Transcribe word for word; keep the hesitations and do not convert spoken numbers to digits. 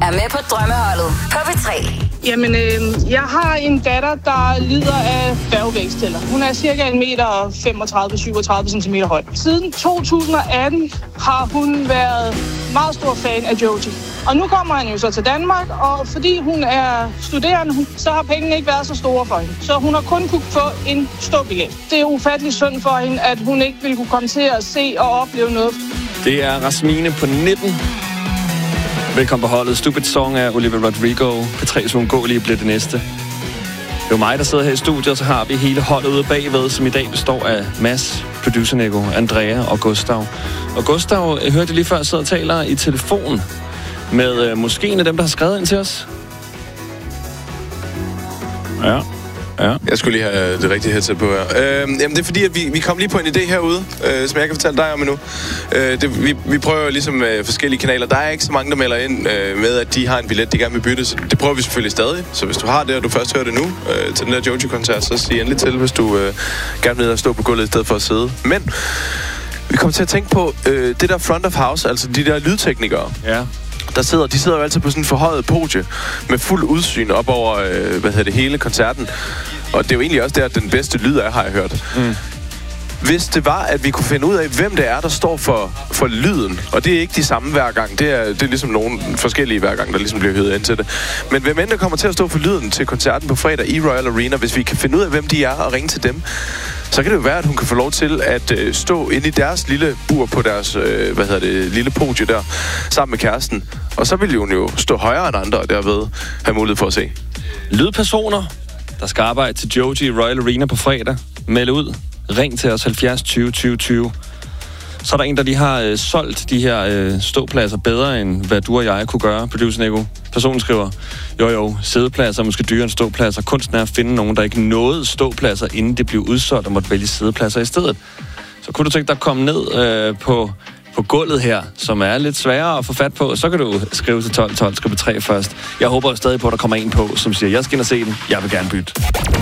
er med på drømmeholdet på P tre. Jamen, øh, jeg har en datter, der lider af dværgvækstæller. Hun er cirka en meter femogtredive til syvogtredive centimeter høj. Siden to tusind og atten har hun været meget stor fan af Joji. Og nu kommer han jo så til Danmark, og fordi hun er studerende, så har pengene ikke været så store for hende. Så hun har kun kunne få en ståbillet. Det er ufattelig synd for hende, at hun ikke ville kunne komme til at se og opleve noget. Det er Rasmine på nitten. Velkommen på holdet. Stupid Song af Olivia Rodrigo. P tre's uundgåelige bliver det næste. Det er jo mig, der sidder her i studiet, og så har vi hele holdet ude bagved, som i dag består af Mads, producer Nico, Andrea og Gustav. Og Gustav, jeg hørte lige før, sidder og taler i telefon med øh, måske en af dem, der har skrevet ind til os. Ja. Ja. Jeg skulle lige have det rigtige headset på her. Øh, jamen, det er fordi, at vi, vi kom lige på en idé herude, øh, som jeg kan fortælle dig om endnu. Øh, det, vi, vi prøver ligesom øh, forskellige kanaler. Der er ikke så mange, der melder ind øh, med, at de har en billet, de gerne vil bytte. Så det prøver vi selvfølgelig stadig. Så hvis du har det, og du først hører det nu øh, til den der Joji-koncert, så sig endelig til, hvis du øh, gerne vil ned og stå på gulvet i stedet for at sidde. Men vi kommer til at tænke på øh, det der front of house, altså de der lydteknikere. Ja. Der sidder, de sidder jo altid på sådan en forhøjet podie med fuld udsyn op over, øh, hvad hedder det, hele koncerten. Og det er jo egentlig også der, den bedste lyd er, har jeg hørt. Mm. Hvis det var, at vi kunne finde ud af, hvem det er, der står for, for lyden, og det er ikke de samme hver gang, det er, det er ligesom nogle forskellige hver gang, der ligesom bliver høvet ind til det. Men hvem end der kommer til at stå for lyden til koncerten på fredag i Royal Arena, hvis vi kan finde ud af, hvem de er, og ringe til dem, så kan det jo være, at hun kan få lov til at øh, stå inde i deres lille bur på deres, øh, hvad hedder det, lille podie der, sammen med kæresten. Og så ville hun jo stå højere end andre, og derved have mulighed for at se. Lydpersoner, der skal arbejde til Joji i Royal Arena på fredag, melde ud. Ring til os halvfjerds tyve tyve tyve. Så er der en, der lige har øh, solgt de her øh, ståpladser bedre, end hvad du og jeg kunne gøre, producer Nico. Personen skriver, jo jo, sædepladser er måske dyrere end ståpladser. Kunsten er at finde nogen, der ikke nåede ståpladser, inden det blev udsolgt og måtte vælge sædepladser i stedet. Så kunne du tænke dig at komme ned øh, på, på gulvet her, som er lidt sværere at få fat på, så kan du skrive til tolv tolv, skrive tre først. Jeg håber stadig på, at der kommer en på, som siger, jeg skal ind og se den, jeg vil gerne bytte.